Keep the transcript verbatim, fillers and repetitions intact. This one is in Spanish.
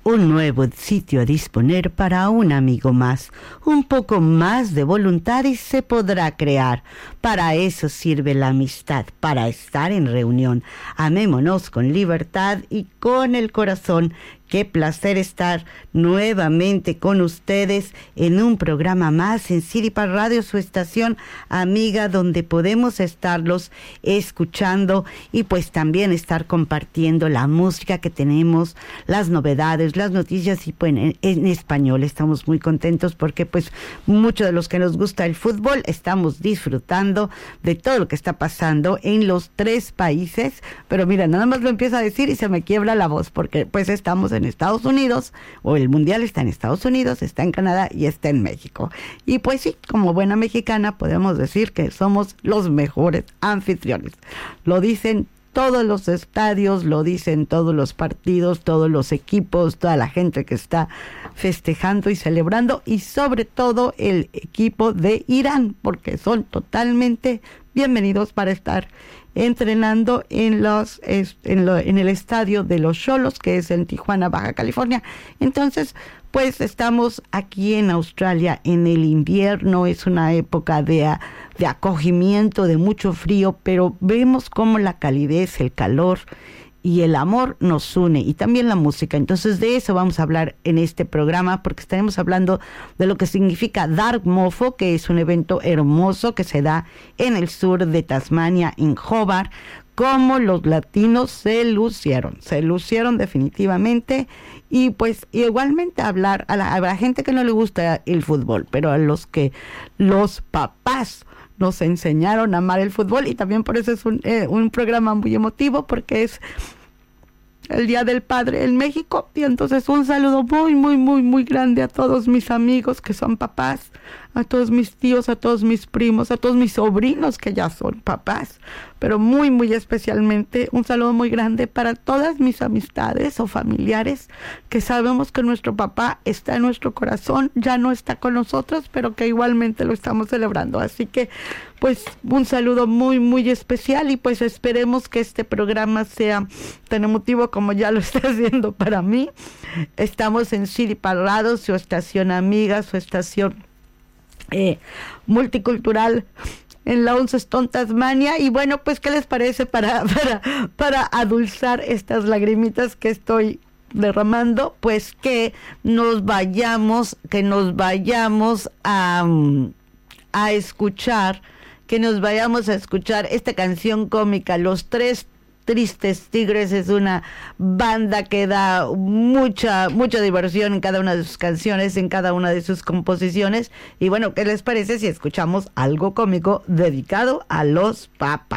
un nuevo sitio a disponer para un amigo más. Un poco más de voluntad y se podrá crear. Para eso sirve la amistad, para estar en reunión. Amémonos con libertad y con el corazón. Qué placer estar nuevamente con ustedes en un programa más en Siripa Radio, su estación amiga, donde podemos estarlos escuchando y pues también estar compartiendo la música que tenemos, las novedades, las noticias y pues en, en español. Estamos muy contentos porque pues muchos de los que nos gusta el fútbol estamos disfrutando de todo lo que está pasando en los tres países. Pero mira, nada más lo empiezo a decir y se me quiebra la voz porque pues estamos en en Estados Unidos, o el mundial está en Estados Unidos, está en Canadá y está en México. Y pues sí, como buena mexicana podemos decir que somos los mejores anfitriones. Lo dicen todos los estadios, lo dicen todos los partidos, todos los equipos, toda la gente que está festejando y celebrando, y sobre todo el equipo de Irán, porque son totalmente bienvenidos para estar entrenando en los en, lo, en el estadio de los Xolos, que es en Tijuana, Baja California. Entonces, pues estamos aquí en Australia en el invierno, es una época de, de acogimiento, de mucho frío, pero vemos cómo la calidez, el calor y el amor nos une, y también la música. Entonces de eso vamos a hablar en este programa, porque estaremos hablando de lo que significa Dark Mofo, que es un evento hermoso que se da en el sur de Tasmania, en Hobart, cómo los latinos se lucieron, se lucieron definitivamente. Y pues igualmente hablar a la, a la gente que no le gusta el fútbol, pero a los que los papás nos enseñaron a amar el fútbol, y también por eso es un, eh, un programa muy emotivo, porque es el Día del Padre en México. Y entonces un saludo muy, muy, muy, muy grande a todos mis amigos que son papás, a todos mis tíos, a todos mis primos, a todos mis sobrinos que ya son papás, pero muy, muy especialmente un saludo muy grande para todas mis amistades o familiares que sabemos que nuestro papá está en nuestro corazón, ya no está con nosotros, pero que igualmente lo estamos celebrando. Así que pues un saludo muy, muy especial, y pues esperemos que este programa sea tan emotivo como ya lo está haciendo para mí. Estamos en Siripa Radio, su estación amiga, su estación eh, multicultural en Launceston, Tasmania. Y bueno, pues ¿qué les parece para, para, para adulzar estas lagrimitas que estoy derramando? Pues que nos vayamos, que nos vayamos a, a escuchar, que nos vayamos a escuchar esta canción cómica, Los Tres Tristes Tigres. Es una banda que da mucha, mucha diversión en cada una de sus canciones, en cada una de sus composiciones. Y bueno, ¿qué les parece si escuchamos algo cómico dedicado a los papás?